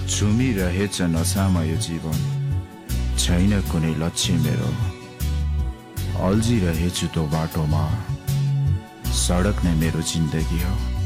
झुमिरहेछ नशामा यो जीवन, छैन कुनै लक्ष्य मेरो। अल्झिरहेछु त्यो बाटोमा, सडक नै मेरो जिन्दगी हो।